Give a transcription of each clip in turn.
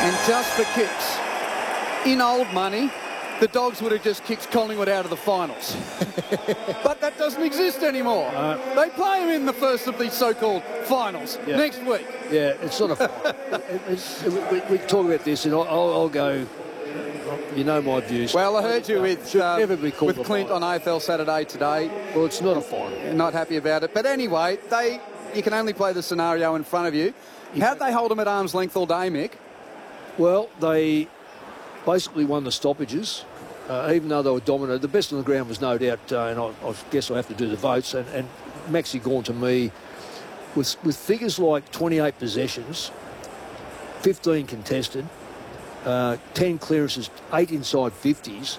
And just for kicks, in old money, the Dogs would have just kicked Collingwood out of the finals. But that doesn't exist anymore. They play them in the first of these so-called finals next week. Yeah, it's sort of... we talk about this, and I'll go... You know my views. Well, I heard you with Clint on AFL Saturday today. Well, it's not a final. Not happy about it. But anyway, you can only play the scenario in front of you. How'd they hold them at arm's length all day, Mick? Well, they basically won the stoppages, even though they were dominant. The best on the ground was no doubt, and I guess I have to do the votes, and Maxi Gawn to me, with figures like 28 possessions, 15 contested, 10 clearances, 8 inside 50s,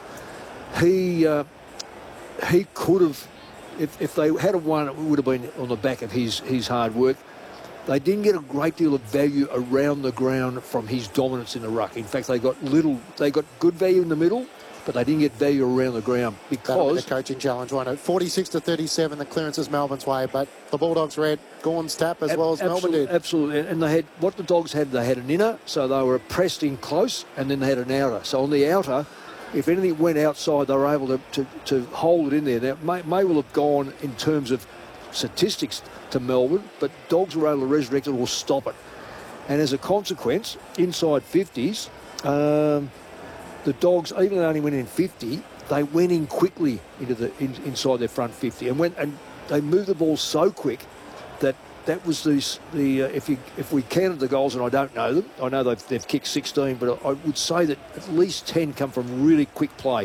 he could have, if they had won, it would have been on the back of his hard work. They didn't get a great deal of value around the ground from his dominance in the ruck. In fact, they got good value in the middle, but they didn't get value around the ground because... the coaching challenge, wasn't it? 46-37, the clearance is Melbourne's way, but the Bulldogs read Gawn's tap as well as Melbourne did. Absolutely, and they had what the Dogs had. They had an inner, so they were pressed in close, and then they had an outer. So on the outer, if anything went outside, they were able to hold it in there. Now, may well have gone in terms of statistics to Melbourne, but Dogs were able to resurrect it or stop it. And as a consequence, inside 50s, the Dogs, even though they only went in 50, they went in quickly into inside their front 50 and they moved the ball so quick that was if we counted the goals, and I don't know them, I know they've kicked 16, but I would say that at least 10 come from really quick play,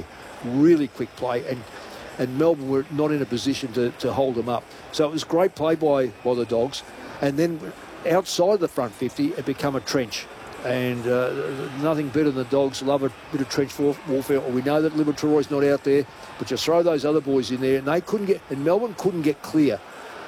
and Melbourne were not in a position to hold them up. So it was great play by the Dogs. And then outside the front 50, it became a trench. And nothing better than the Dogs love a bit of trench warfare. We know that Liberatoroy's not out there, but just throw those other boys in there, and Melbourne couldn't get clear.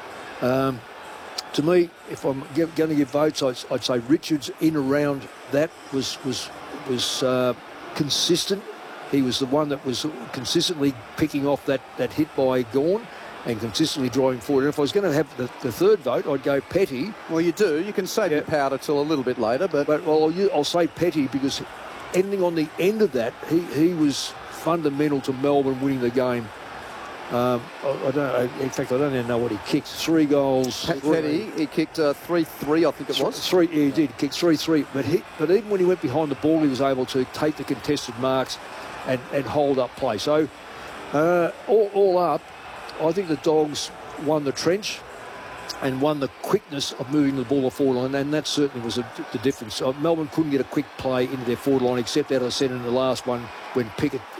To me, if I'm going to give votes, I'd say Richards in around that was consistent. He was the one that was consistently picking off that hit by Gawn and consistently driving forward. And if I was going to have the third vote, I'd go Petty. Well, you do. You can save your powder till a little bit later. But I'll say Petty because ending on the end of that, he was fundamental to Melbourne winning the game. I don't even know what he kicked. 3 goals. Petty, he kicked 3-3, I think it was. 3, yeah, he did. Kicked 3-3. But even when he went behind the ball, he was able to take the contested marks and hold up play. So all up, I think the Dogs won the trench and won the quickness of moving the ball to forward line, and that certainly was the difference. Melbourne couldn't get a quick play into their forward line, except, as I said in the last one, when Pickett